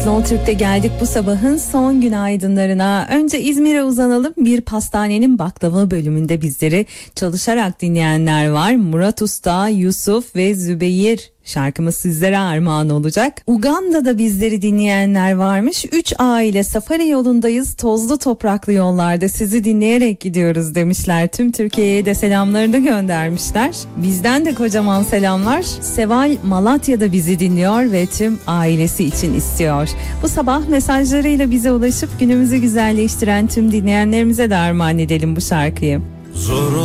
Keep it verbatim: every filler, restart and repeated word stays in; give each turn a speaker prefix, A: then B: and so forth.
A: Slow Türk'te geldik bu sabahın son günaydınlarına. Önce İzmir'e uzanalım. Bir pastanenin baklava bölümünde bizleri çalışarak dinleyenler var. Murat Usta, Yusuf ve Zübeyir. Şarkımız sizlere armağan olacak. Uganda'da bizleri dinleyenler varmış. Üç aile safari yolundayız. Tozlu topraklı yollarda sizi dinleyerek gidiyoruz demişler. Tüm Türkiye'ye de selamlarını göndermişler. Bizden de kocaman selamlar. Seval Malatya'da bizi dinliyor ve tüm ailesi için istiyor. Bu sabah mesajlarıyla bize ulaşıp günümüzü güzelleştiren tüm dinleyenlerimize de armağan edelim bu şarkıyı. Zor